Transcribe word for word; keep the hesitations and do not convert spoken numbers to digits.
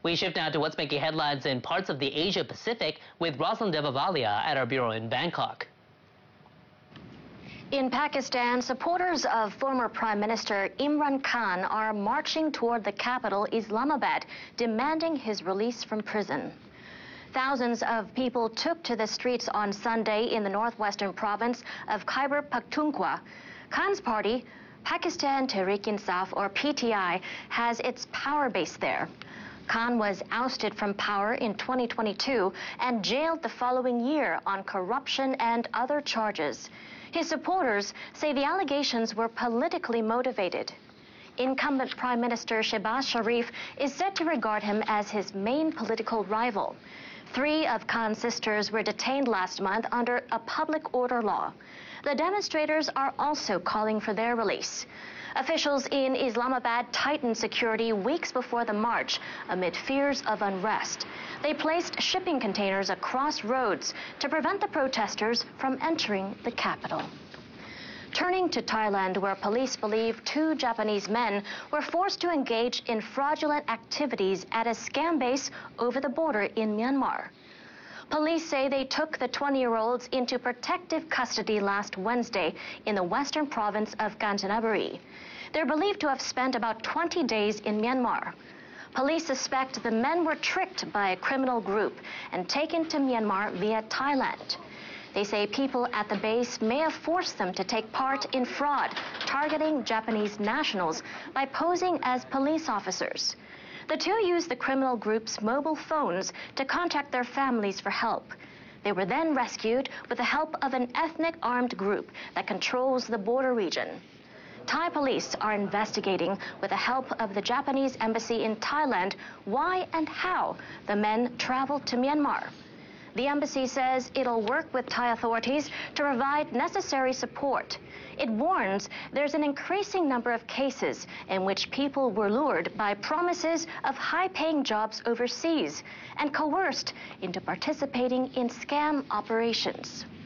We shift now to what's making headlines in parts of the Asia Pacific with Rosalind Devavalia at our bureau in Bangkok. In Pakistan, supporters of former Prime Minister Imran Khan are marching toward the capital, Islamabad, demanding his release from prison. Thousands of people took to the streets on Sunday in the northwestern province of Khyber Pakhtunkhwa. Khan's party, Pakistan Tehreek-e-Insaf, or P T I, has its power base there. Khan was ousted from power in twenty twenty-two and jailed the following year on corruption and other charges. His supporters say the allegations were politically motivated. Incumbent Prime Minister Shehbaz Sharif is said to regard him as his main political rival. Three of Khan's sisters were detained last month under a public order law. The demonstrators are also calling for their release. Officials in Islamabad tightened security weeks before the march amid fears of unrest. They placed shipping containers across roads to prevent the protesters from entering the capital. Turning to Thailand, where police believe two Japanese men were forced to engage in fraudulent activities at a scam base over the border in Myanmar. Police say they took the twenty-year-olds into protective custody last Wednesday in the western province of Kanchanaburi. They're believed to have spent about twenty days in Myanmar. Police suspect the men were tricked by a criminal group and taken to Myanmar via Thailand. They say people at the base may have forced them to take part in fraud, targeting Japanese nationals by posing as police officers. The two used the criminal group's mobile phones to contact their families for help. They were then rescued with the help of an ethnic armed group that controls the border region. Thai police are investigating, with the help of the Japanese embassy in Thailand, why and how the men traveled to Myanmar. The embassy says it'll work with Thai authorities to provide necessary support. It warns there's an increasing number of cases in which people were lured by promises of high-paying jobs overseas and coerced into participating in scam operations.